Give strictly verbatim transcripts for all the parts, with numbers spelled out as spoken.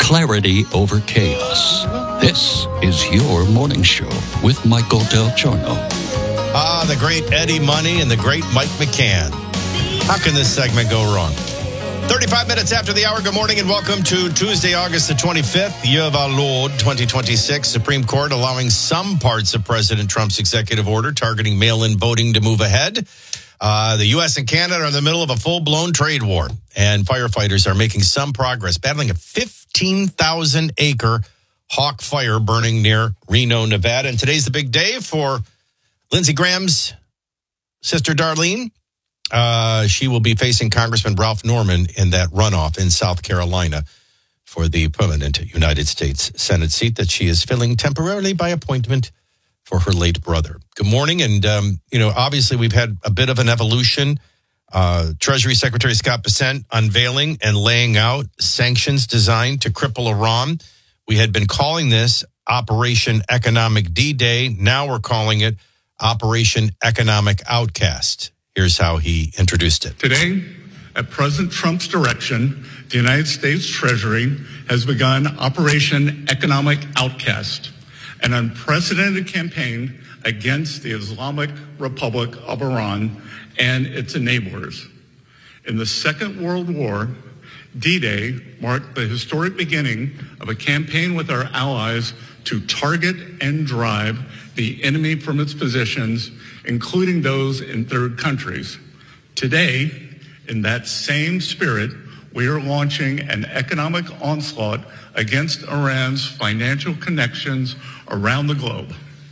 clarity over chaos. This is your morning show with Michael Del Giorno. Ah, the great Eddie Money and the great Mike McCann. How can this segment go wrong? thirty-five minutes after the hour, good morning and welcome to Tuesday, August the twenty-fifth, year of our Lord, twenty twenty-six. Supreme Court allowing some parts of President Trump's executive order targeting mail-in voting to move ahead. Uh, the U S and Canada are in the middle of a full-blown trade war, and firefighters are making some progress, battling a fifteen thousand acre hawk fire burning near Reno, Nevada. And today's the big day for Lindsey Graham's sister, Darlene. Uh, she will be facing Congressman Ralph Norman in that runoff in South Carolina for the permanent United States Senate seat that she is filling temporarily by appointment for her late brother. Good morning. And, um, you know, obviously we've had a bit of an evolution. Uh, Treasury Secretary Scott Bessent unveiling and laying out sanctions designed to cripple Iran. We had been calling this Operation Economic D-Day. Now we're calling it Operation Economic Outcast. Here's how he introduced it. Today, at President Trump's direction, the United States Treasury has begun Operation Economic Outcast, an unprecedented campaign against the Islamic Republic of Iran and its enablers. In the Second World War, D-Day marked the historic beginning of a campaign with our allies to target and drive the enemy from its positions, including those in third countries. Today, in that same spirit, we are launching an economic onslaught against Iran's financial connections around the globe.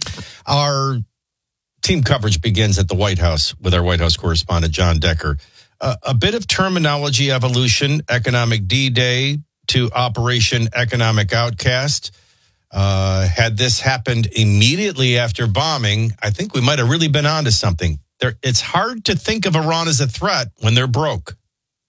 Our team coverage begins at the White House with our White House correspondent, John Decker. Uh, a bit of terminology evolution, Economic D-Day to Operation Economic Outcast. Uh, had this happened immediately after bombing, I think we might have really been onto something. There, it's hard to think of Iran as a threat when they're broke.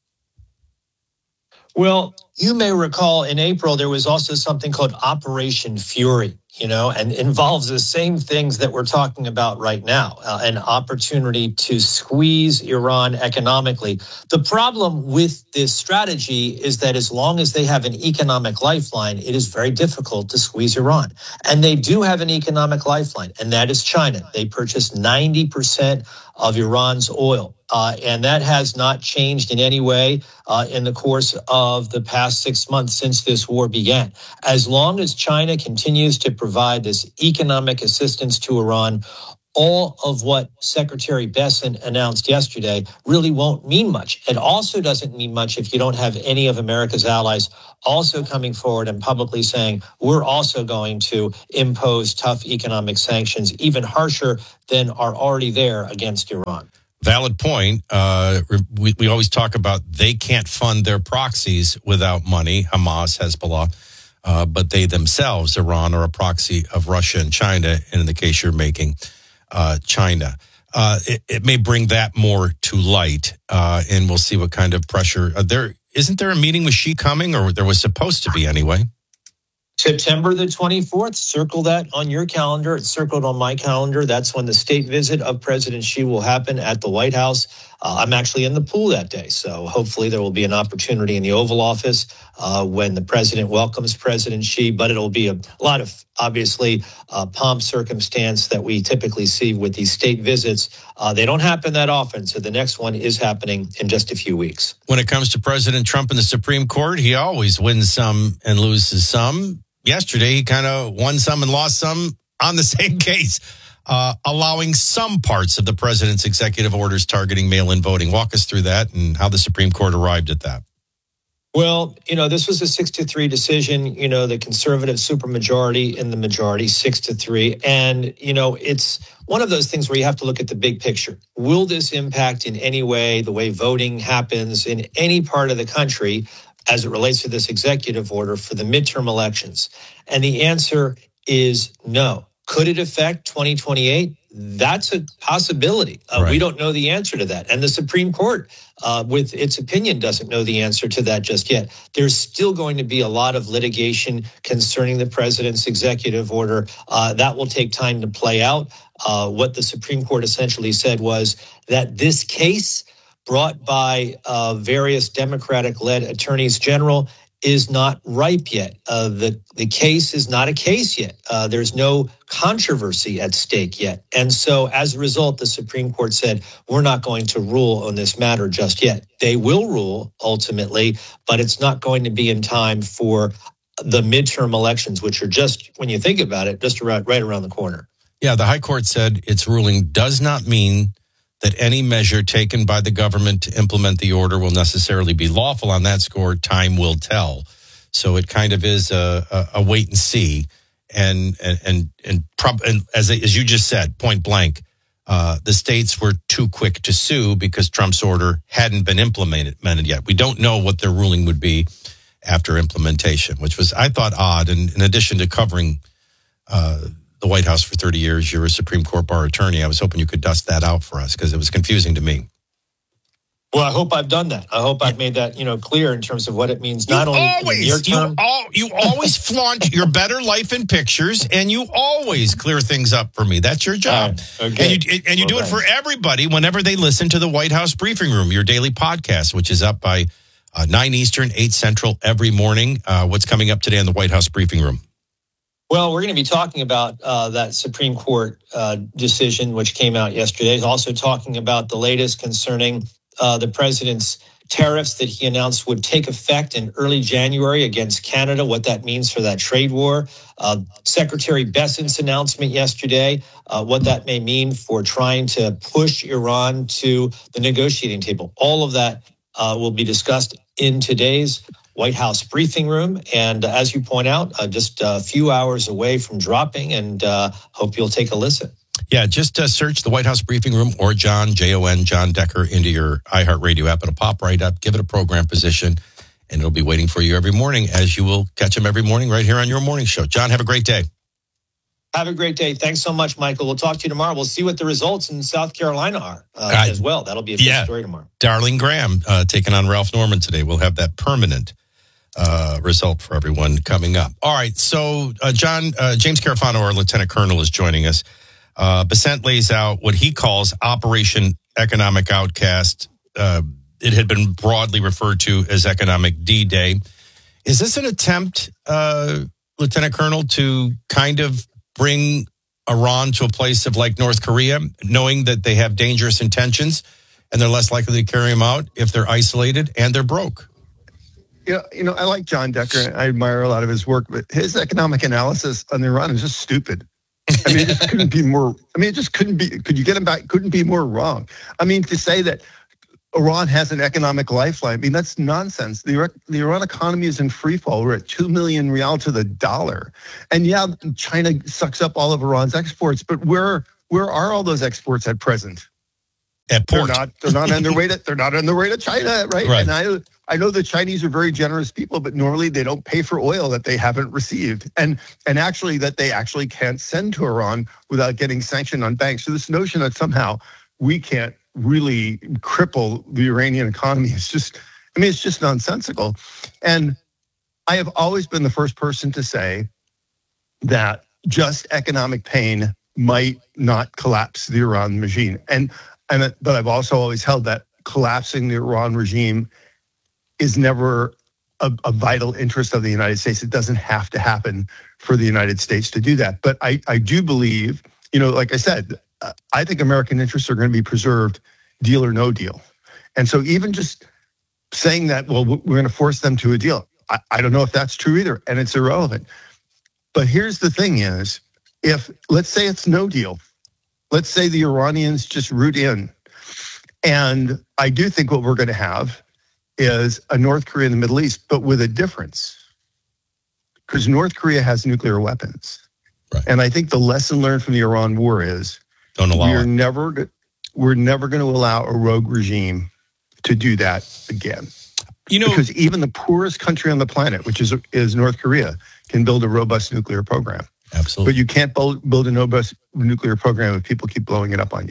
Well, you may recall in April, there was also something called Operation Fury, you know, and involves the same things that we're talking about right now, uh, an opportunity to squeeze Iran economically. The problem with this strategy is that as long as they have an economic lifeline, it is very difficult to squeeze Iran. And they do have an economic lifeline, and that is China. They purchase ninety percent of Iran's oil. Uh, and that has not changed in any way uh, in the course of the past six months since this war began. As long as China continues to provide this economic assistance to Iran, all of what Secretary Bessent announced yesterday really won't mean much. It also doesn't mean much if you don't have any of America's allies also coming forward and publicly saying, we're also going to impose tough economic sanctions, even harsher than are already there against Iran. Valid point. Uh, we, we always talk about they can't fund their proxies without money, Hamas, Hezbollah, uh, but they themselves, Iran, are a proxy of Russia and China. And in the case you're making, uh, China. Uh, it, it may bring that more to light, uh, and we'll see what kind of pressure. Uh, there isn't there a meeting with Xi coming, or there was supposed to be anyway? September the twenty-fourth, circle that on your calendar. It's circled on my calendar. That's when the state visit of President Xi will happen at the White House. Uh, I'm actually in the pool that day, so hopefully there will be an opportunity in the Oval Office uh, when the president welcomes President Xi, but it'll be a lot of, obviously, uh, pomp circumstance that we typically see with these state visits. Uh, they don't happen that often, so the next one is happening in just a few weeks. When it comes to President Trump and the Supreme Court, he always wins some and loses some. Yesterday, he kind of won some and lost some on the same case, uh, allowing some parts of the president's executive orders targeting mail-in voting. Walk us through that and how the Supreme Court arrived at that. Well, you know, this was a six to three decision, you know, the conservative supermajority in the majority, six to three. And, you know, it's one of those things where you have to look at the big picture. Will this impact in any way the way voting happens in any part of the country as it relates to this executive order for the midterm elections? And the answer is no. Could it affect twenty twenty-eight? That's a possibility. Uh, right. We don't know the answer to that. And the Supreme Court, uh, with its opinion, doesn't know the answer to that just yet. There's still going to be a lot of litigation concerning the president's executive order. Uh, that will take time to play out. Uh, what the Supreme Court essentially said was that this case brought by uh, various Democratic-led attorneys general is not ripe yet. Uh, the, the case is not a case yet. Uh, there's no controversy at stake yet. And so as a result, the Supreme Court said, we're not going to rule on this matter just yet. They will rule ultimately, but it's not going to be in time for the midterm elections, which are just, when you think about it, just around, right around the corner. Yeah, the High Court said its ruling does not mean that any measure taken by the government to implement the order will necessarily be lawful. On that score, time will tell. So it kind of is a, a, a wait and see. And and and and, prob- and as as you just said, point blank, uh, the states were too quick to sue because Trump's order hadn't been implemented yet. We don't know what their ruling would be after implementation, which was, I thought, odd. And in addition to covering uh, the White House for thirty years, you're a Supreme Court bar attorney. I was hoping you could dust that out for us because it was confusing to me. Well, I hope I've done that. I hope I've made that, you know, clear in terms of what it means, not you only always, in the near term. You, all, you always flaunt your better life in pictures, and you always clear things up for me. That's your job. Right. Okay. And you, and you well, do it for everybody whenever they listen to the White House Briefing Room, your daily podcast, which is up by uh, nine Eastern, eight Central every morning. Uh, what's coming up today on the White House Briefing Room? Well, we're going to be talking about uh, that Supreme Court uh, decision, which came out yesterday. Also talking about the latest concerning uh, the president's tariffs that he announced would take effect in early January against Canada, what that means for that trade war. Uh, Secretary Bessent's announcement yesterday, uh, what that may mean for trying to push Iran to the negotiating table. All of that uh, will be discussed in today's White House Briefing Room. And uh, as you point out, uh, just a few hours away from dropping, and uh, hope you'll take a listen. Yeah, just uh, search the White House Briefing Room or John, J O N, John Decker into your iHeartRadio app. It'll pop right up, give it a program position, and it'll be waiting for you every morning, as you will catch him every morning right here on your morning show. John, have a great day. Have a great day. Thanks so much, Michael. We'll talk to you tomorrow. We'll see what the results in South Carolina are uh, I, as well. That'll be a big yeah, story tomorrow. Darling Graham uh, taking on Ralph Norman today. We'll have that permanent uh, result for everyone coming up. All right. So, uh, John, uh, James Carafano, our Lieutenant Colonel, is joining us. Uh, Bessent lays out what he calls Operation Economic Outcast. Uh, it had been broadly referred to as Economic D-Day. Is this an attempt, uh, Lieutenant Colonel, to kind of bring Iran to a place of like North Korea, knowing that they have dangerous intentions and they're less likely to carry them out if they're isolated and they're broke? Yeah, you know, I like John Decker. I admire a lot of his work, but his economic analysis on Iran is just stupid. I mean, it just couldn't be more. I mean, it just couldn't be. Could you get him back? Couldn't be more wrong. I mean, to say that Iran has an economic lifeline, I mean, that's nonsense. The, the Iran economy is in free fall. We're at two million rial to the dollar. And yeah, China sucks up all of Iran's exports, but where where are all those exports at present? At port. They're not, they're not on their way to, they're not on their way to China, right? Right. And I, I know the Chinese are very generous people, but normally they don't pay for oil that they haven't received. And, and actually that they actually can't send to Iran without getting sanctioned on banks. So this notion that somehow we can't really cripple the Iranian economy is just, I mean, it's just nonsensical. And I have always been the first person to say that just economic pain might not collapse the Iran regime. And And but I've also always held that collapsing the Iran regime is never a, a vital interest of the United States. It doesn't have to happen for the United States to do that. But I, I do believe, you know, like I said, uh, I think American interests are going to be preserved, deal or no deal. And so even just saying that, well, we're going to force them to a deal, I, I don't know if that's true either, and it's irrelevant. But here's the thing is, if, let's say it's no deal, let's say the Iranians just root in. And I do think what we're going to have is a North Korea in the Middle East, but with a difference. Because North Korea has nuclear weapons. Right. And I think the lesson learned from the Iran war is Don't allow we're it. never we're never going to allow a rogue regime to do that again. You know, because even the poorest country on the planet, which is is North Korea, can build a robust nuclear program. Absolutely. But you can't build, build a robust nuclear program if people keep blowing it up on you.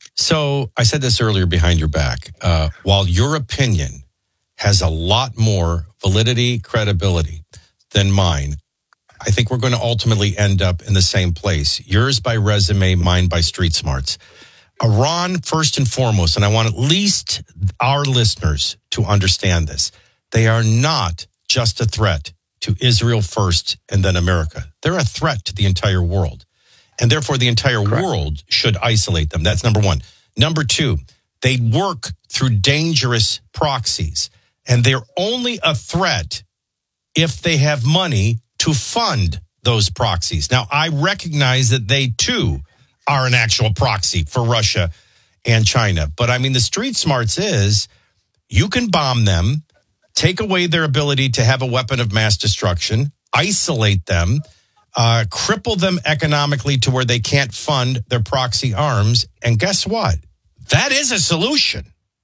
So I said this earlier behind your back. Uh, while your opinion has a lot more validity, credibility than mine, I think we're going to ultimately end up in the same place. Yours by resume, mine by street smarts. Iran, first and foremost, and I want at least our listeners to understand this, they are not just a threat to Israel first and then America. They're a threat to the entire world. And therefore, the entire Correct. world should isolate them. That's number one. Number two, they work through dangerous proxies. And they're only a threat if they have money to fund those proxies. Now, I recognize that they, too, are an actual proxy for Russia and China. But, I mean, the street smarts is you can bomb them, take away their ability to have a weapon of mass destruction, isolate them, uh, cripple them economically to where they can't fund their proxy arms. And guess what? That is a solution.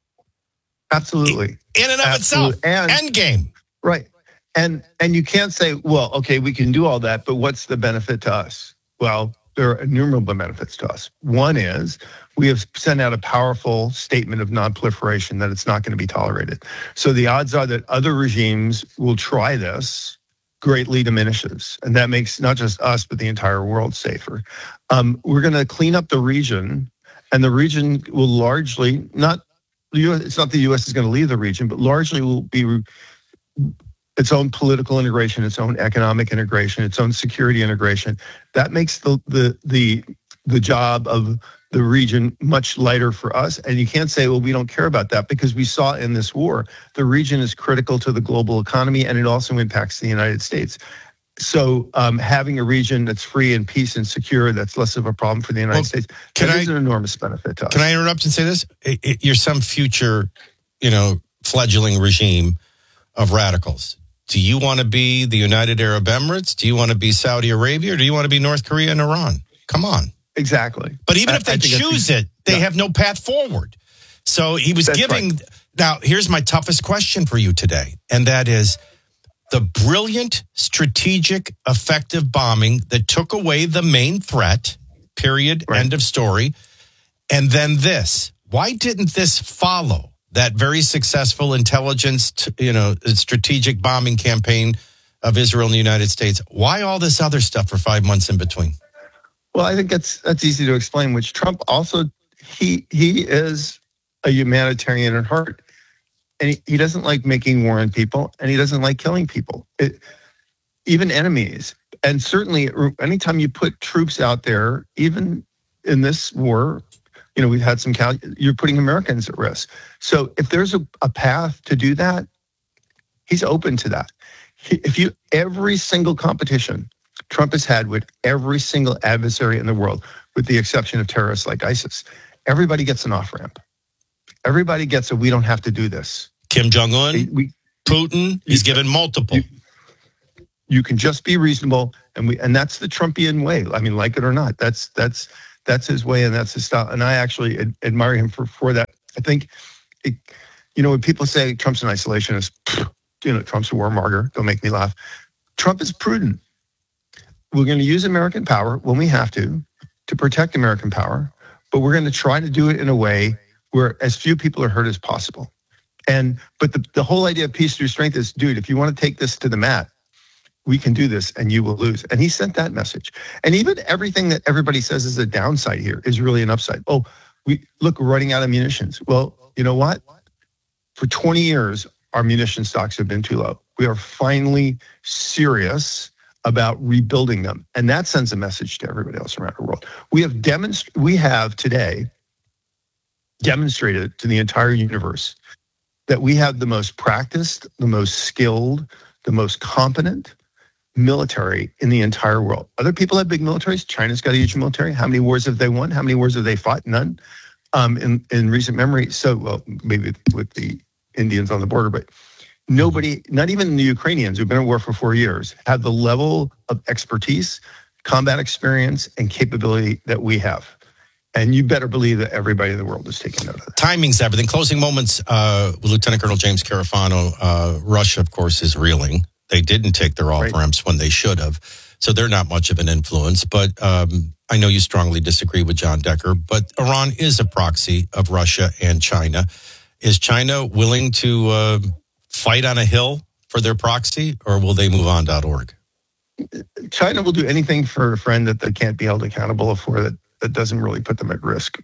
Absolutely. In and of Absolutely. itself. And, End game. Right. And and you can't say, well, okay, we can do all that, but what's the benefit to us? Well, there are innumerable benefits to us. One is we have sent out a powerful statement of non-proliferation that it's not going to be tolerated. So the odds are that other regimes will try this greatly diminishes. And that makes not just us, but the entire world safer. Um, we're going to clean up the region, and the region will largely, not the U S, it's not the U S is going to leave the region, but largely will be its own political integration, its own economic integration, its own security integration. That makes the the the the job of the region much lighter for us. And you can't say, well, we don't care about that, because we saw in this war, the region is critical to the global economy, and it also impacts the United States. So um, having a region that's free and peace and secure, that's less of a problem for the United Well, States, can that I- is an enormous benefit to us. Can I interrupt and say this? It, it, you're some future, you know, fledgling regime of radicals. Do you want to be the United Arab Emirates? Do you want to be Saudi Arabia? Or do you want to be North Korea and Iran? Come on. Exactly. But even I- if they I think that's- choose it, they yeah. have no path forward. So he was That's giving. right. Now, here's my toughest question for you today. And that is the brilliant, strategic, effective bombing that took away the main threat, period, Right. end of story. And then this. Why didn't this follow that very successful intelligence, t- you know, strategic bombing campaign of Israel and the United States? Why all this other stuff for five months in between? Well, I think that's that's easy to explain, which Trump also, he he is a humanitarian at heart. And he, he doesn't like making war on people, and he doesn't like killing people, it, even enemies. And certainly, anytime you put troops out there, even in this war, you know, we've had some, cal- you're putting Americans at risk. So if there's a, a path to do that, he's open to that. He, if you, every single competition Trump has had with every single adversary in the world, with the exception of terrorists like ISIS, everybody gets an off-ramp. Everybody gets a, we don't have to do this. Kim Jong-un, We, Putin, he's given multiple. You, you can just be reasonable, and we and that's the Trumpian way. I mean, like it or not, that's that's that's his way, and that's his style. And I actually ad- admire him for for that. I think, it, you know, when people say Trump's an isolationist, you know, Trump's a warmonger, don't make me laugh. Trump is prudent. We're going to use American power when we have to to protect American power, but we're going to try to do it in a way where as few people are hurt as possible. And but the, the whole idea of peace through strength is, dude, if you want to take this to the mat, we can do this and you will lose. And he sent that message. And even everything that everybody says is a downside here is really an upside. Oh, we look, we're running out of munitions. Well, you know what? For twenty years, our munition stocks have been too low. We are finally serious about rebuilding them. And that sends a message to everybody else around the world. We have demonstrated, we have today demonstrated to the entire universe that we have the most practiced, the most skilled, the most competent military in the entire world. Other people have big militaries. China's got a huge military. How many wars have they won? How many wars have they fought? None um, in, in recent memory. So, well, maybe with the Indians on the border, but nobody, not even the Ukrainians who've been at war for four years, have the level of expertise, combat experience, and capability that we have. And you better believe that everybody in the world is taking note of that. Timing's everything. Closing moments, uh, Lieutenant Colonel James Carafano. Uh, Russia, of course, is reeling. They didn't take their off-ramps right when they should have. So they're not much of an influence. But um, I know you strongly disagree with John Decker. But Iran is a proxy of Russia and China. Is China willing to uh, fight on a hill for their proxy, or will they move on dot org? China will do anything for a friend that they can't be held accountable for, that, that doesn't really put them at risk.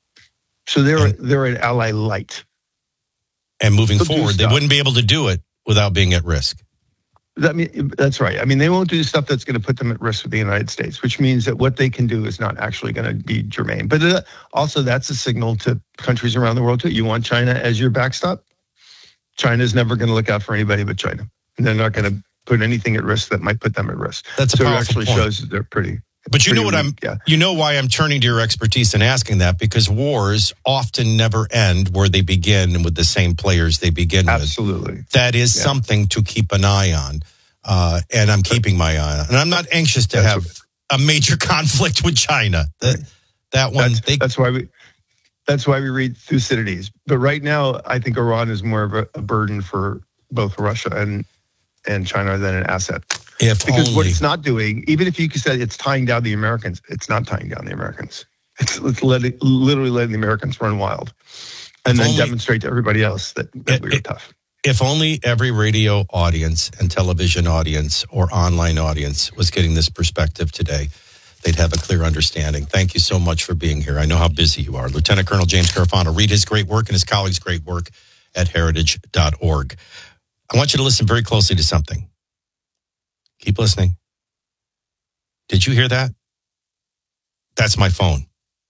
So they're And- they're an ally light. And moving They'll do forward, they stuff. wouldn't be able to do it without being at risk. I mean, that's right. I mean, they won't do stuff that's going to put them at risk with the United States, which means that what they can do is not actually going to be germane. But uh, also, that's a signal to countries around the world, too. You want China as your backstop? China's never going to look out for anybody but China. And they're not going to put anything at risk that might put them at risk. That's a so it powerful actually point. shows that they're pretty... But you know what weak, I'm, yeah. you know why I'm turning to your expertise and asking that, because wars often never end where they begin with the same players they begin Absolutely. with. That is Yeah. something to keep an eye on. Uh, and I'm keeping my eye on. And I'm not anxious to That's have a major conflict with China. That, that one, That's, they, that's why we... That's why we read Thucydides. But right now, I think Iran is more of a, a burden for both Russia and and China than an asset. if Because only. what it's not doing, even if you could say it's tying down the Americans, it's not tying down the Americans. It's, it's letting, literally letting the Americans run wild and If then only- demonstrate to everybody else that, that It- we were it- tough. If only every radio audience and television audience or online audience was getting this perspective today, they'd have a clear understanding. Thank you so much for being here. I know how busy you are. Lieutenant Colonel James Garofano, read his great work and his colleagues' great work at heritage dot org. I want you to listen very closely to something. Keep listening. Did you hear that? That's my phone.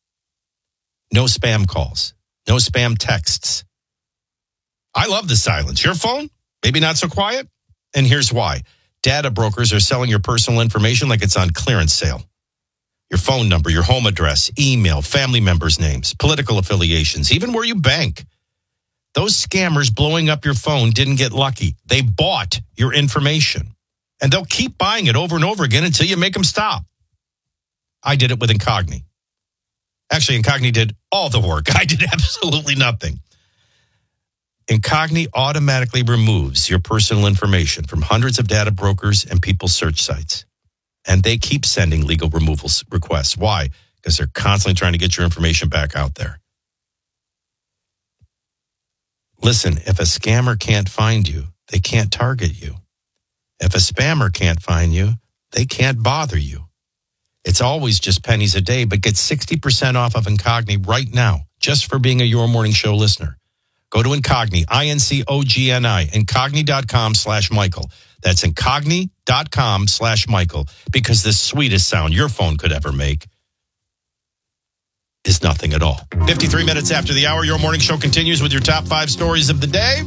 No spam calls. No spam texts. I love the silence. Your phone? Maybe not so quiet? And here's why. Data brokers are selling your personal information like it's on clearance sale. Your phone number, your home address, email, family members' names, political affiliations, even where you bank. Those scammers blowing up your phone didn't get lucky. They bought your information. And they'll keep buying it over and over again until you make them stop. I did it with Incogni. Actually, Incogni did all the work. I did absolutely nothing. Incogni automatically removes your personal information from hundreds of data brokers and people's search sites. And they keep sending legal removal requests. Why? Because they're constantly trying to get your information back out there. Listen, if a scammer can't find you, they can't target you. If a spammer can't find you, they can't bother you. It's always just pennies a day, but get sixty percent off of Incogni right now, just for being a Your Morning Show listener. Go to Incogni, I N C O G N I, incogni.com slash Michael. That's incogni.com slash Michael, because the sweetest sound your phone could ever make is nothing at all. fifty-three minutes after the hour, Your Morning Show continues with your top five stories of the day.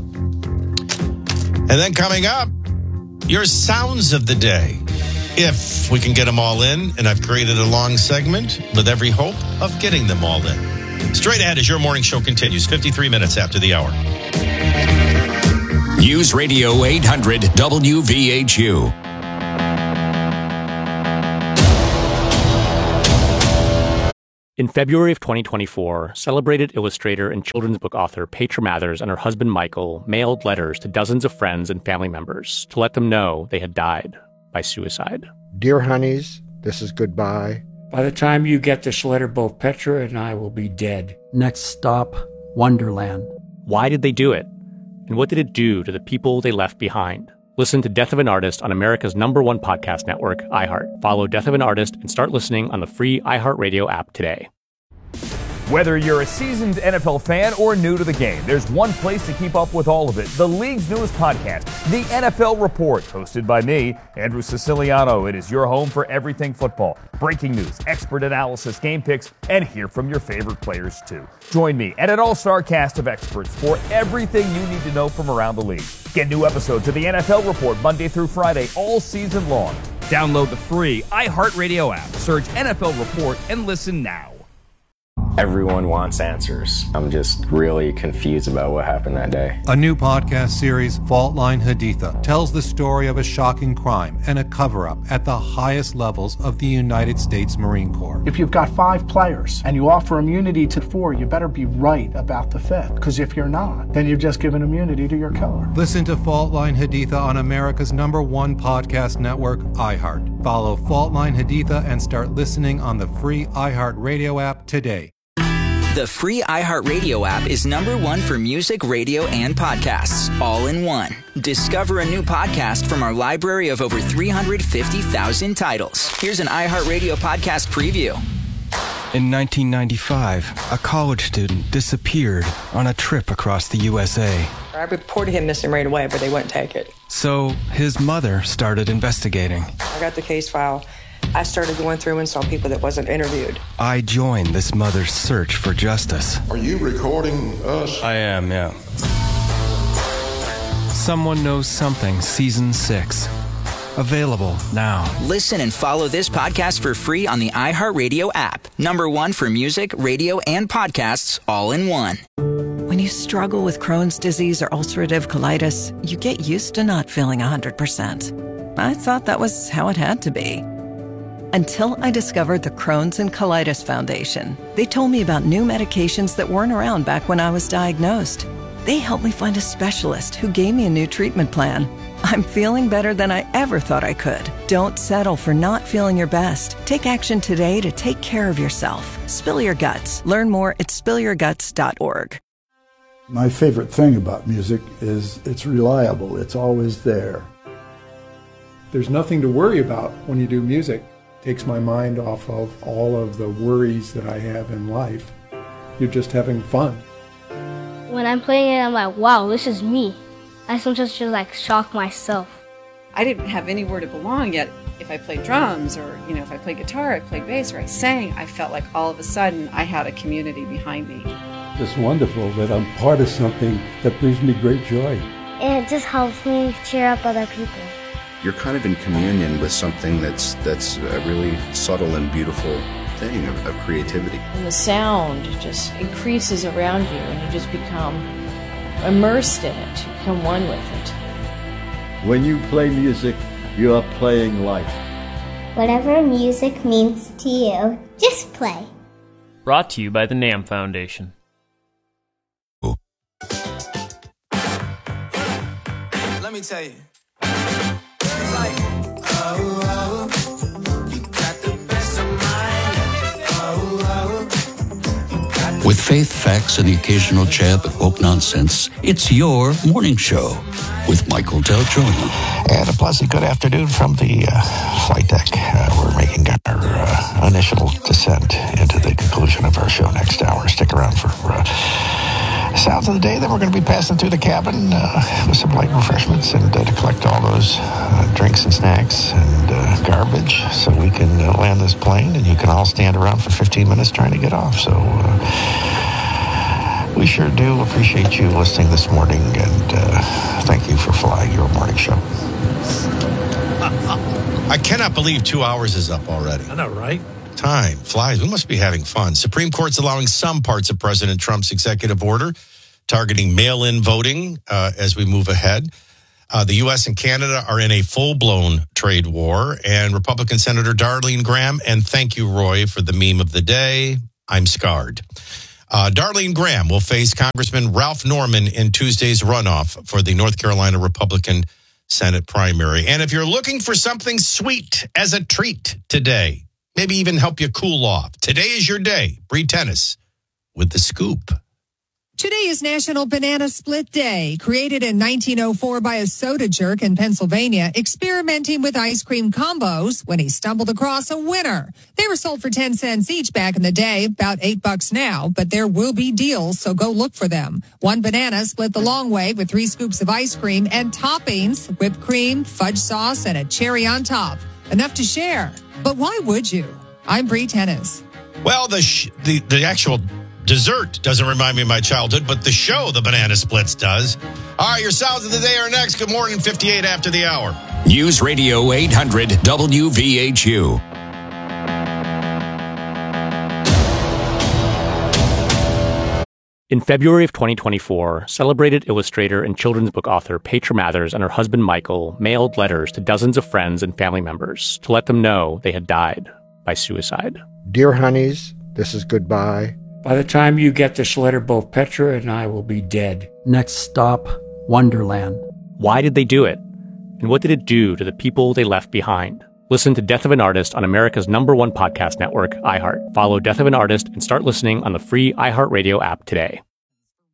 And then coming up, your sounds of the day. If we can get them all in, and I've created a long segment with every hope of getting them all in. Straight ahead as Your Morning Show continues, fifty-three minutes after the hour. News Radio eight hundred W V H U. In February of twenty twenty-four, celebrated illustrator and children's book author Petra Mathers and her husband Michael mailed letters to dozens of friends and family members to let them know they had died by suicide. Dear honeys, this is goodbye. By the time you get this letter, both Petra and I will be dead. Next stop, Wonderland. Why did they do it? And what did it do to the people they left behind? Listen to Death of an Artist on America's number one podcast network, iHeart. Follow Death of an Artist and start listening on the free iHeartRadio app today. Whether you're a seasoned N F L fan or new to the game, there's one place to keep up with all of it. The league's newest podcast, The N F L Report, hosted by me, Andrew Siciliano. It is your home for everything football. Breaking news, expert analysis, game picks, and hear from your favorite players too. Join me and an all-star cast of experts for everything you need to know from around the league. Get new episodes of The N F L Report Monday through Friday all season long. Download the free iHeartRadio app. Search N F L Report and listen now. Everyone wants answers. I'm just really confused about what happened that day. A new podcast series, Fault Line Haditha, tells the story of a shocking crime and a cover-up at the highest levels of the United States Marine Corps. If you've got five players and you offer immunity to four, you better be right about the fifth. Because if you're not, then you've just given immunity to your killer. Listen to Fault Line Haditha on America's number one podcast network, iHeart. Follow Fault Line Haditha and start listening on the free iHeart Radio app today. The free iHeartRadio app is number one for music, radio, and podcasts, all in one. Discover a new podcast from our library of over three hundred fifty thousand titles. Here's an iHeartRadio podcast preview. In nineteen ninety-five, a college student disappeared on a trip across the U S A. I reported him missing right away, but they wouldn't take it. So his mother started investigating. I got the case file. I started going through and saw people that wasn't interviewed. I joined this mother's search for justice. Are you recording us? I am, yeah. Someone Knows Something, Season six. Available now. Listen and follow this podcast for free on the iHeartRadio app. Number one for music, radio, and podcasts all in one. When you struggle with Crohn's disease or ulcerative colitis, you get used to not feeling one hundred percent. I thought that was how it had to be. Until I discovered the Crohn's and Colitis Foundation. They told me about new medications that weren't around back when I was diagnosed. They helped me find a specialist who gave me a new treatment plan. I'm feeling better than I ever thought I could. Don't settle for not feeling your best. Take action today to take care of yourself. Spill your guts. Learn more at spill your guts dot org. My favorite thing about music is it's reliable. It's always there. There's nothing to worry about when you do music. It takes my mind off of all of the worries that I have in life. You're just having fun. When I'm playing it, I'm like, wow, this is me. I sometimes just like shock myself. I didn't have anywhere to belong yet. If I played drums or, you know, if I played guitar, I played bass or I sang, I felt like all of a sudden I had a community behind me. It's wonderful that I'm part of something that brings me great joy. It just helps me cheer up other people. You're kind of in communion with something that's that's a really subtle and beautiful thing of, of creativity. And the sound just increases around you and you just become immersed in it. You become one with it. When you play music, you are playing life. Whatever music means to you, just play. Brought to you by the NAMM Foundation. Let me tell you. It's like, oh, oh, you got the best of mine. Oh, oh. With faith, facts, and the occasional jab of woke nonsense, it's your morning show with Michael Del Giorno. And a pleasant good afternoon from the uh, flight deck. Uh, we're making our uh, initial descent into the conclusion of our show next hour. Stick around for uh, sounds of the day. Then we're going to be passing through the cabin uh, with some light refreshments and uh, to collect all those uh, drinks and snacks and uh, garbage so we can uh, land this plane and you can all stand around for fifteen minutes trying to get off. So uh, we sure do appreciate you listening this morning, and uh, thank you for flying your morning show. I cannot believe two hours is up already. I know, right? Time flies. We must be having fun. Supreme Court's allowing some parts of President Trump's executive order targeting mail-in voting uh, as we move ahead. Uh, the U S and Canada are in a full-blown trade war, and Republican Senator Darlene Graham, and thank you, Roy, for the meme of the day, I'm scarred. Uh, Darlene Graham will face Congressman Ralph Norman in Tuesday's runoff for the North Carolina Republican Senate primary. And if you're looking for something sweet as a treat today, maybe even help you cool off, today is your day. Bree Tennis with The Scoop. Today is National Banana Split Day, created in nineteen oh four by a soda jerk in Pennsylvania, experimenting with ice cream combos when he stumbled across a winner. They were sold for ten cents each back in the day, about eight bucks now, but there will be deals, so go look for them. One banana split the long way with three scoops of ice cream and toppings, whipped cream, fudge sauce, and a cherry on top. Enough to share. But why would you? I'm Bree Tennis. Well, the sh- the the actual dessert doesn't remind me of my childhood, but the show, the Banana Splits, does. All right, your sounds of the day are next. Good morning, fifty-eight after the hour. News Radio eight hundred W V H U. In February of twenty twenty-four, celebrated illustrator and children's book author Petra Mathers and her husband Michael mailed letters to dozens of friends and family members to let them know they had died by suicide. Dear honeys, this is goodbye. By the time you get this letter, both Petra and I will be dead. Next stop, Wonderland. Why did they do it? And what did it do to the people they left behind? Listen to Death of an Artist on America's number one podcast network, iHeart. Follow Death of an Artist and start listening on the free iHeartRadio app today.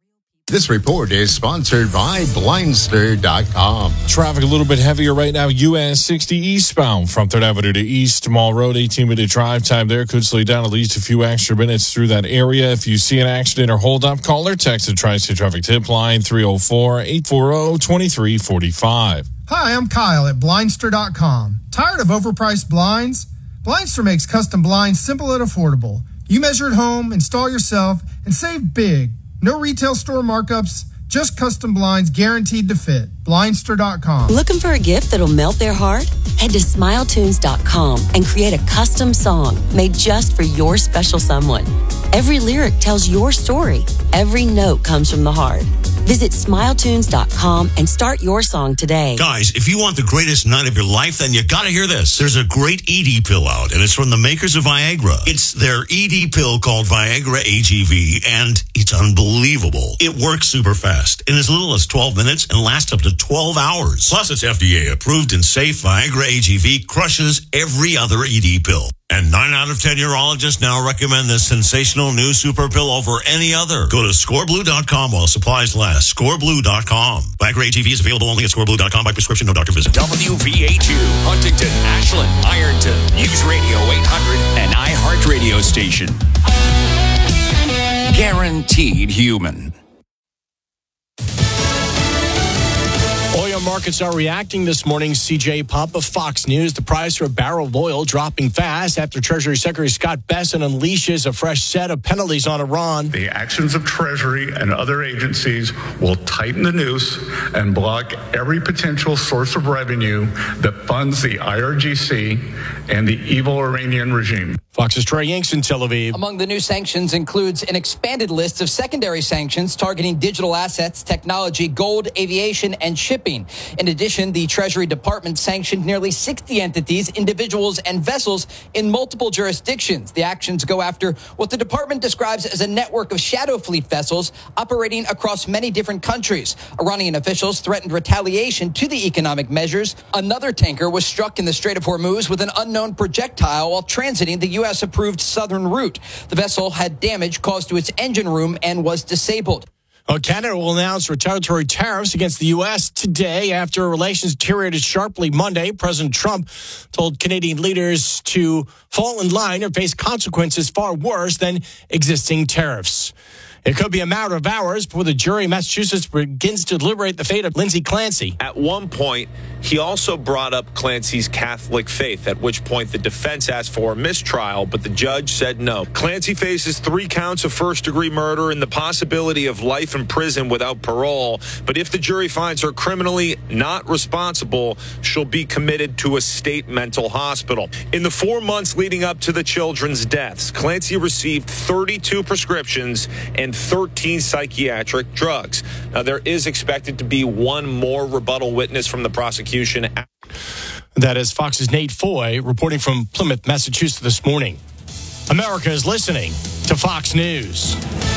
This report is sponsored by Blindster dot com. Traffic a little bit heavier right now. U S sixty eastbound from third Avenue to East Mall Road. eighteen-minute drive time there. Could slow you down at least a few extra minutes through that area. If you see an accident or hold up, call or text the Tri-State Traffic Tip Line three oh four, eight four zero, two three four five. Hi, I'm Kyle at Blindster dot com. Tired of overpriced blinds? Blindster makes custom blinds simple and affordable. You measure at home, install yourself, and save big. No retail store markups, just custom blinds guaranteed to fit. Blindster dot com. Looking for a gift that'll melt their heart? Head to Smile Tunes dot com and create a custom song made just for your special someone. Every lyric tells your story. Every note comes from the heart. Visit Smile Tunes dot com and start your song today. Guys, if you want the greatest night of your life, then you gotta hear this. There's a great E D pill out, and it's from the makers of Viagra. It's their E D pill called Viagra A G V, and it's unbelievable. It works super fast in as little as twelve minutes and lasts up to twelve hours. Plus, it's F D A approved and safe. Viagra A G V crushes every other E D pill. And nine out of ten urologists now recommend this sensational new super pill over any other. Go to score blue dot com while supplies last. score blue dot com. Viagra A G V is available only at score blue dot com by prescription, no doctor visit. W V H U, Huntington, Ashland, Ironton, News Radio eight hundred, and iHeart Radio Station. Guaranteed human. Oil markets are reacting this morning. C J Pump of Fox News. The price for a barrel of oil dropping fast after Treasury Secretary Scott Bessent unleashes a fresh set of penalties on Iran. The actions of Treasury and other agencies will tighten the noose and block every potential source of revenue that funds the I R G C and the evil Iranian regime. Fox's Trey Yanks in Tel Aviv. Among the new sanctions includes an expanded list of secondary sanctions targeting digital assets, technology, gold, aviation, and shipping. In addition, the Treasury Department sanctioned nearly sixty entities, individuals, and vessels in multiple jurisdictions. The actions go after what the department describes as a network of shadow fleet vessels operating across many different countries. Iranian officials threatened retaliation to the economic measures. Another tanker was struck in the Strait of Hormuz with an unknown projectile while transiting the U S approved southern route. The vessel had damage caused to its engine room and was disabled. Well, Canada will announce retaliatory tariffs against the U S today after relations deteriorated sharply Monday. President Trump told Canadian leaders to fall in line or face consequences far worse than existing tariffs. It could be a matter of hours before the jury in Massachusetts begins to deliberate the fate of Lindsay Clancy. At one point, he also brought up Clancy's Catholic faith, at which point the defense asked for a mistrial, but the judge said no. Clancy faces three counts of first-degree murder and the possibility of life in prison without parole. But if the jury finds her criminally not responsible, she'll be committed to a state mental hospital. In the four months leading up to the children's deaths, Clancy received thirty-two prescriptions and thirteen psychiatric drugs. Now, there is expected to be one more rebuttal witness from the prosecution. That is Fox's Nate Foy reporting from Plymouth, Massachusetts this morning. America is listening to Fox News.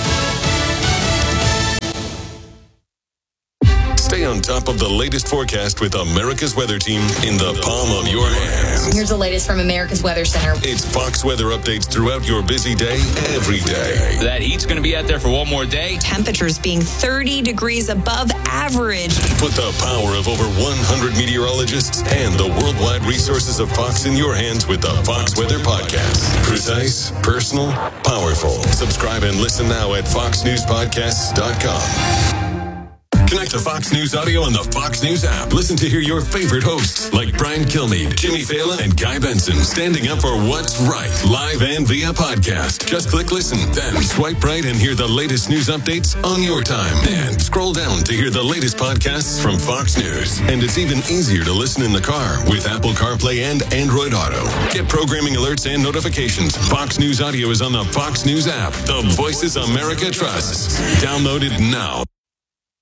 Stay on top of the latest forecast with America's Weather Team in the palm of your hand. Here's the latest from America's Weather Center. It's Fox weather updates throughout your busy day, every day. That heat's going to be out there for one more day. Temperatures being thirty degrees above average. Put the power of over one hundred meteorologists and the worldwide resources of Fox in your hands with the Fox Weather Podcast. Precise, personal, powerful. Subscribe and listen now at fox news podcasts dot com. Connect to Fox News Audio on the Fox News app. Listen to hear your favorite hosts like Brian Kilmeade, Jimmy Fallon, and Guy Benson standing up for what's right, live and via podcast. Just click listen, then swipe right and hear the latest news updates on your time. And scroll down to hear the latest podcasts from Fox News. And it's even easier to listen in the car with Apple CarPlay and Android Auto. Get programming alerts and notifications. Fox News Audio is on the Fox News app. The voices America trusts. Download it now.